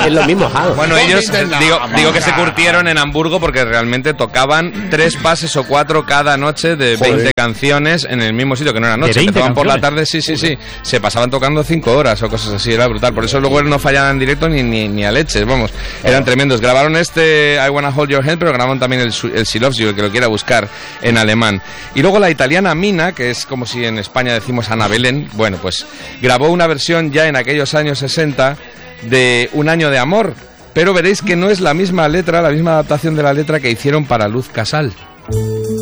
es lo mismo, House. Bueno, ellos, digo que se curtieron en Hamburgo porque realmente tocaban 3 pases o 4 cada noche de 20 canciones en el mismo sitio, que no era noche, empezaban por la tarde, sí, se pasaban tocando 5 horas o cosas así, era brutal. Por eso luego no fallaban en directo ni a leches, vamos, eran tremendos. Grabaron I Wanna Hold Your Hand, pero grabaron también el She Loves You, el que lo quiera buscar en alemán. Y luego la italiana Mina, que es como si en España decimos Ana Belén, bueno, pues grabó una versión ya en aquellos años 60 de Un año de amor, pero veréis que no es la misma letra, la misma adaptación de la letra que hicieron para Luz Casal.